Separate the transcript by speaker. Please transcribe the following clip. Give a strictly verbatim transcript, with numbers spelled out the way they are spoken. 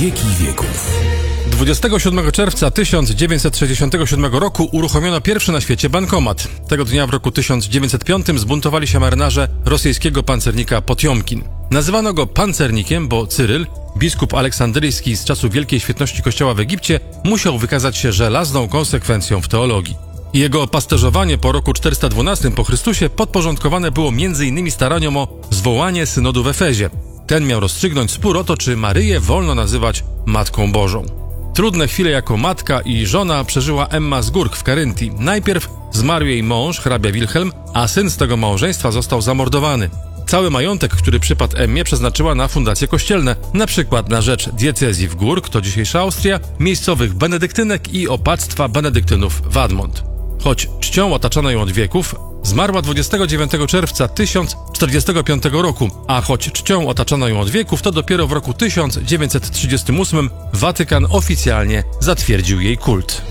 Speaker 1: wieki wieków.
Speaker 2: dwudziestego siódmego czerwca tysiąc dziewięćset sześćdziesiątego siódmego roku uruchomiono pierwszy na świecie bankomat. Tego dnia w roku tysiąc dziewięćset piątym zbuntowali się marynarze rosyjskiego pancernika Potjomkin. Nazywano go pancernikiem, bo Cyryl, biskup aleksandryjski z czasów wielkiej świetności kościoła w Egipcie, musiał wykazać się żelazną konsekwencją w teologii. Jego pasterzowanie po roku czterysta dwunastym po Chrystusie podporządkowane było między innymi staraniom o zwołanie synodu w Efezie. Ten miał rozstrzygnąć spór o to, czy Maryję wolno nazywać Matką Bożą. Trudne chwile jako matka i żona przeżyła Emma z Górk w Karyntii. Najpierw zmarł jej mąż, hrabia Wilhelm, a syn z tego małżeństwa został zamordowany. Cały majątek, który przypadł Emmie, przeznaczyła na fundacje kościelne, na przykład na rzecz diecezji w Górk, to dzisiejsza Austria, miejscowych benedyktynek i opactwa benedyktynów w Admont. Choć czcią otaczano ją od wieków, zmarła dwudziestego dziewiątego czerwca tysiąc czterdziestego piątego roku, a choć czcią otaczano ją od wieków, to dopiero w roku tysiąc dziewięćset trzydziestym ósmym Watykan oficjalnie zatwierdził jej kult.